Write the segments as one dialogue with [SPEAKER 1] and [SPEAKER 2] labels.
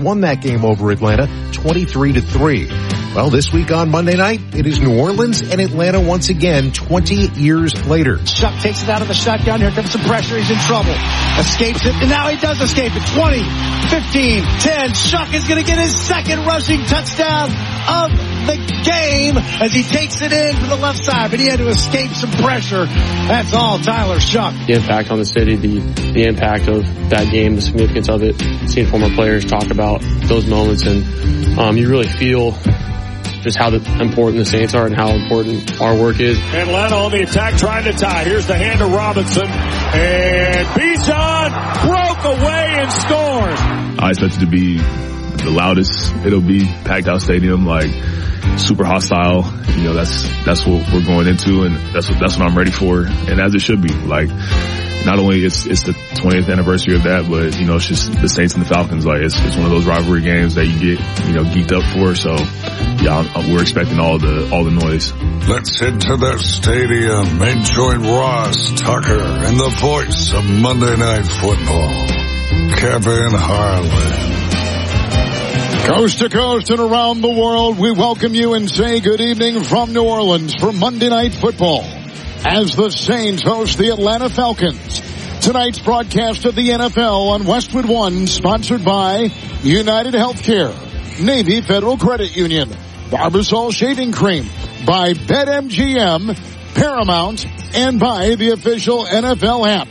[SPEAKER 1] won that game over Atlanta 23-3. Well, this week on Monday night, it is New Orleans and Atlanta once again 20 years later.
[SPEAKER 2] Shuck takes it out of the shotgun. Here comes some pressure. He's in trouble. Escapes it, and now he does escape it. 20, 15, 10. Shuck is going to get his second rushing touchdown of the game as he takes it in to the left side, but he had to escape some pressure. That's all Tyler Shuck.
[SPEAKER 3] The impact on the city, the impact of that game, the significance of it, seeing former players talk about those moments, and you really feel just how important the Saints are and how important our work is.
[SPEAKER 4] Atlanta on the attack, trying to tie. Here's the hand to Robinson, and Bijan broke away and scores.
[SPEAKER 5] I expect it to be the loudest it'll be, packed out stadium, like super hostile. You know, that's what we're going into, and that's what I'm ready for, and as it should be. Like, not only it's the 20th anniversary of that, but you know, it's just the Saints and the Falcons. Like, it's one of those rivalry games that you get, you know, geeked up for. So yeah, we're expecting all the noise.
[SPEAKER 6] Let's head to the stadium and join Ross Tucker and the voice of Monday Night Football, Kevin Harlan.
[SPEAKER 7] Coast to coast and around the world, we welcome you and say good evening from New Orleans for Monday Night Football as the Saints host the Atlanta Falcons. Tonight's broadcast of the NFL on Westwood One, sponsored by United Healthcare, Navy Federal Credit Union, Barbasol Shaving Cream, by BetMGM, Paramount, and by the official NFL app.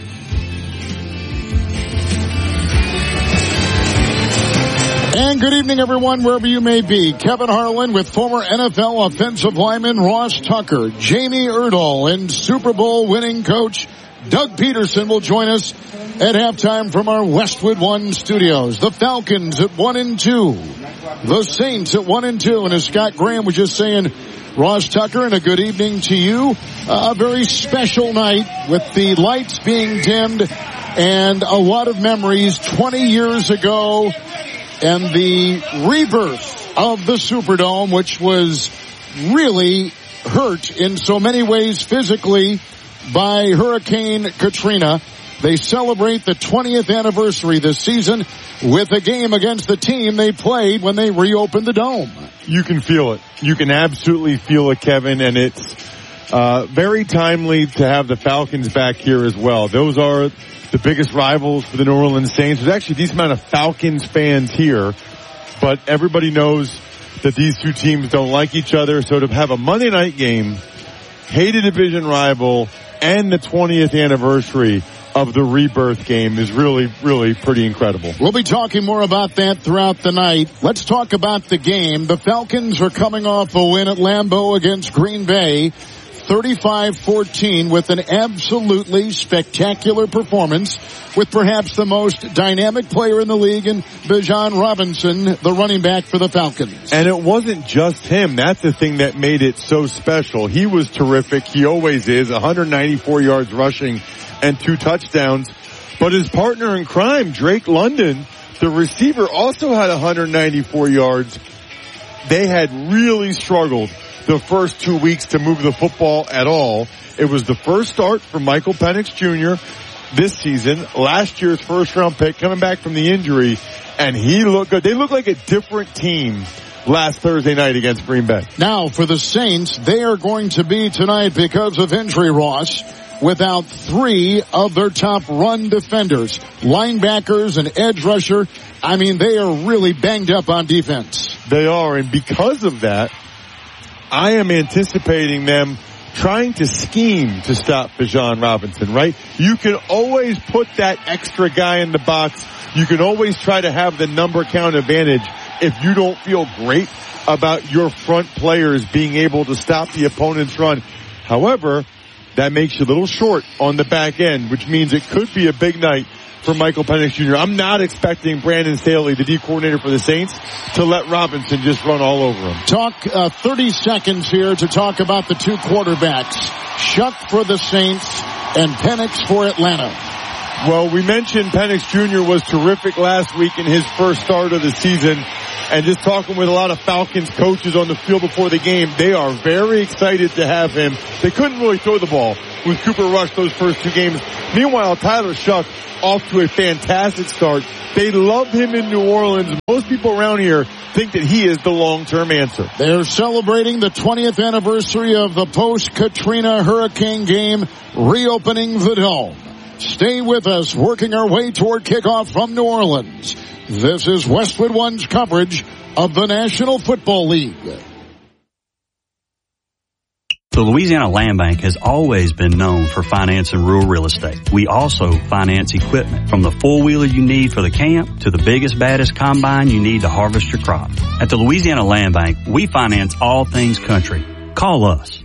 [SPEAKER 7] And good evening, everyone, wherever you may be. Kevin Harlan with former NFL offensive lineman Ross Tucker, Jamie Erdahl, and Super Bowl winning coach Doug Peterson will join us at halftime from our Westwood One studios. The Falcons at 1-2. The Saints at 1-2. And as Scott Graham was just saying, Ross Tucker, and a good evening to you. A very special night with the lights being dimmed and a lot of memories 20 years ago. And the rebirth of the Superdome, which was really hurt in so many ways physically by Hurricane Katrina. They celebrate the 20th anniversary this season with a game against the team they played when they reopened the Dome.
[SPEAKER 8] You can feel it. You can absolutely feel it, Kevin, and it's very timely to have the Falcons back here as well. Those are the biggest rivals for the New Orleans Saints. There's actually a decent amount of Falcons fans here, but everybody knows that these two teams don't like each other. So to have a Monday night game, hated division rival, and the 20th anniversary of the rebirth game is really, really pretty incredible.
[SPEAKER 7] We'll be talking more about that throughout the night. Let's talk about the game. The Falcons are coming off a win at Lambeau against Green Bay, 35-14, with an absolutely spectacular performance with perhaps the most dynamic player in the league in Bijan Robinson, the running back for the Falcons.
[SPEAKER 8] And it wasn't just him. That's the thing that made it so special. He was terrific. He always is. 194 yards rushing and 2 touchdowns. But his partner in crime, Drake London, the receiver, also had 194 yards. They had really struggled the first 2 weeks to move the football at all. It was the first start for Michael Penix Jr. this season, last year's first-round pick, coming back from the injury, and he looked good. They looked like a different team last Thursday night against Green Bay.
[SPEAKER 7] Now, for the Saints, they are going to be tonight, because of injury, Ross, without 3 of their top run defenders, linebackers and edge rusher. I mean, they are really banged up on defense.
[SPEAKER 8] They are, and because of that, I am anticipating them trying to scheme to stop Bijan Robinson, right? You can always put that extra guy in the box. You can always try to have the number count advantage if you don't feel great about your front players being able to stop the opponent's run. However, that makes you a little short on the back end, which means it could be a big night for Michael Penix Jr. I'm not expecting Brandon Staley, the D coordinator for the Saints, to let Robinson just run all over him.
[SPEAKER 7] Talk 30 seconds here to talk about the 2 quarterbacks. Shuck for the Saints and Penix for Atlanta.
[SPEAKER 8] Well, we mentioned Penix Jr. was terrific last week in his first start of the season. and just talking with a lot of Falcons coaches on the field before the game, they are very excited to have him. They couldn't really throw the ball with Cooper Rush those first two games. Meanwhile, Tyler Shough off to a fantastic start. They love him in New Orleans. Most people around here think that he is the long-term answer.
[SPEAKER 7] They're celebrating the 20th anniversary of the post-Katrina hurricane game, reopening the Dome. Stay with us, working our way toward kickoff from New Orleans. This is Westwood One's coverage of the National Football League.
[SPEAKER 9] The Louisiana Land Bank has always been known for financing rural real estate. We also finance equipment, from the four-wheeler you need for the camp to the biggest, baddest combine you need to harvest your crop. At the Louisiana Land Bank, we finance all things country. Call us.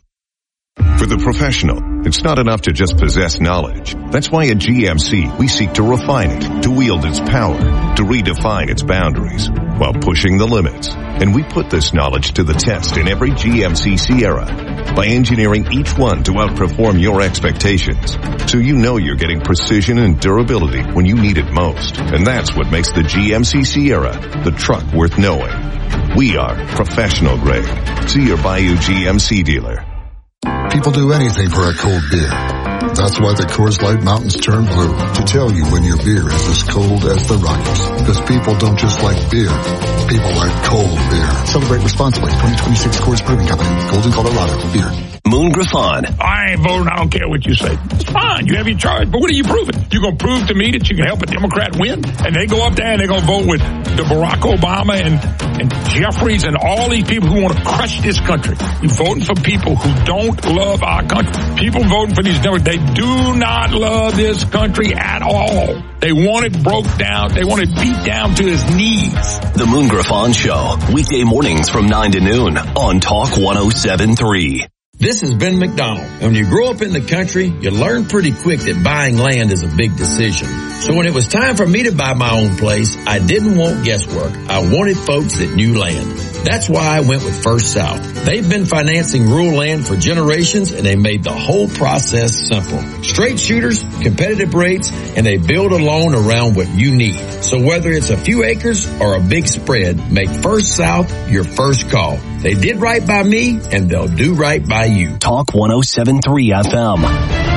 [SPEAKER 10] For the professional, it's not enough to just possess knowledge. That's why at GMC, we seek to refine it, to wield its power, to redefine its boundaries, while pushing the limits. And we put this knowledge to the test in every GMC Sierra by engineering each one to outperform your expectations. So you know you're getting precision and durability when you need it most. And that's what makes the GMC Sierra the truck worth knowing. We are professional grade. See your Bayou GMC dealer.
[SPEAKER 6] People do anything for a cold beer. That's why the Coors Light Mountains turn blue, to tell you when your beer is as cold as the Rockies. Because people don't just like beer, people like cold beer. Celebrate responsibly. 2026 Coors Brewing Company, Golden, Colorado. Beer.
[SPEAKER 11] Moon Griffon.
[SPEAKER 12] I ain't voting. I don't care what you say. It's fine. You have your charge. But what are you proving? You going to prove to me that you can help a Democrat win? And they go up there and they're going to vote with the Barack Obama and Jeffries and all these people who want to crush this country. We're voting for people who don't love our country. People voting for these Democrats, they do not love this country at all. They want it broke down. They want it beat down to his knees.
[SPEAKER 11] The Moon Griffon Show. Weekday mornings from 9 to noon on Talk 107.3.
[SPEAKER 13] This is Ben McDonald. When you grow up in the country, you learn pretty quick that buying land is a big decision. So when it was time for me to buy my own place, I didn't want guesswork. I wanted folks that knew land. That's why I went with First South. They've been financing rural land for generations, and they made the whole process simple. Straight shooters, competitive rates, and they build a loan around what you need. So whether it's a few acres or a big spread, make First South your first call. They did right by me, and they'll do right by you.
[SPEAKER 11] Talk 107.3 FM.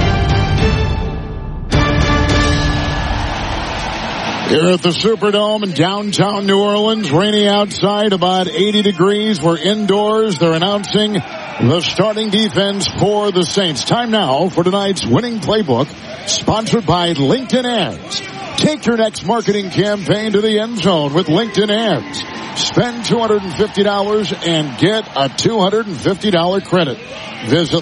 [SPEAKER 7] Here at the Superdome in downtown New Orleans, rainy outside, about 80 degrees. We're indoors. They're announcing the starting defense for the Saints. Time now for tonight's winning playbook, sponsored by LinkedIn Ads. Take your next marketing campaign to the end zone with LinkedIn Ads. Spend $250 and get a $250 credit. Visit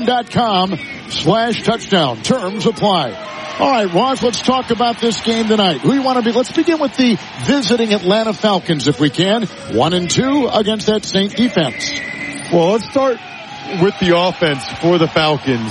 [SPEAKER 7] LinkedIn.com/touchdown. Terms apply. All right, Ross, let's talk about this game tonight. Who you want to be? Let's begin with the visiting Atlanta Falcons, if we can. 1-2 against that Saint defense.
[SPEAKER 8] Well, let's start with the offense for the Falcons.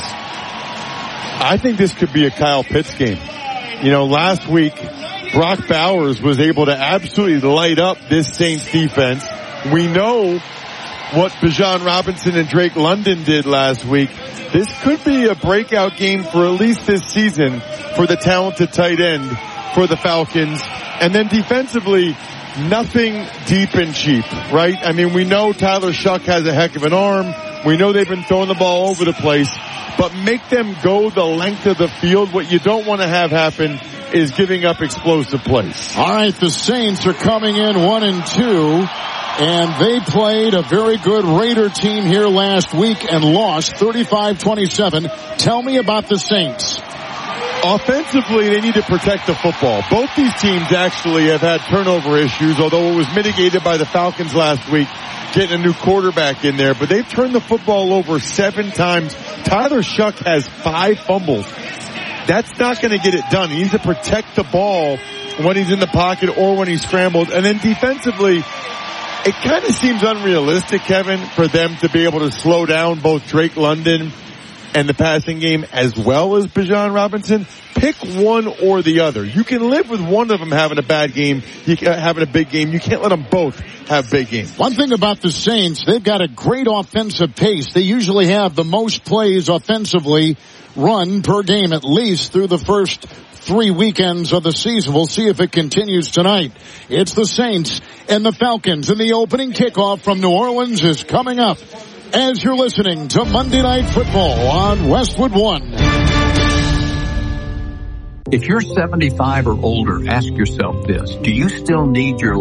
[SPEAKER 8] I think this could be a Kyle Pitts game. You know, last week, Brock Bowers was able to absolutely light up this Saints defense. We know what Bijan Robinson and Drake London did last week. This could be a breakout game for at least this season for the talented tight end for the Falcons. And then defensively, nothing deep and cheap, right? I mean, we know Tyler Shough has a heck of an arm. We know they've been throwing the ball over the place. But make them go the length of the field. What you don't want to have happen is giving up explosive plays.
[SPEAKER 7] All right, the Saints are coming in 1-2. And they played a very good Raider team here last week and lost 35-27. Tell me about the Saints.
[SPEAKER 8] Offensively, they need to protect the football. Both these teams actually have had turnover issues, although it was mitigated by the Falcons last week, getting a new quarterback in there. But they've turned the football over 7 times. Tyler Shough has 5 fumbles. That's not going to get it done. He needs to protect the ball when he's in the pocket or when he's scrambled. And then defensively, it kind of seems unrealistic, Kevin, for them to be able to slow down both Drake London and the passing game as well as Bijan Robinson. Pick one or the other. You can live with one of them having a bad game, having a big game. You can't let them both have big games.
[SPEAKER 7] One thing about the Saints, they've got a great offensive pace. They usually have the most plays offensively run per game, at least through the first 3 weekends of the season. We'll see if it continues tonight. It's the Saints and the Falcons, and the opening kickoff from New Orleans is coming up as you're listening to Monday Night Football on Westwood One.
[SPEAKER 14] If you're 75 or older, ask yourself this. Do you still need your